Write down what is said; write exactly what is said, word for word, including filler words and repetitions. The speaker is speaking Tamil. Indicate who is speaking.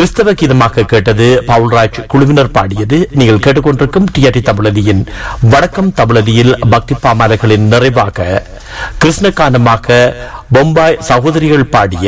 Speaker 1: கிறிஸ்தவ கீதமாக கேட்டது பவுல்ராஜ் குழுவினர் பாடியது. நீங்கள் கேட்டுக்கொண்டிருக்கும் டிஆர்டி தமிழதியின் வணக்கம் தமிழதியில் பக்தி பாமாலைகளின் நிறைவாக கிருஷ்ணகாண்டமாக பொம்பாய் சகோதரிகள் பாடிய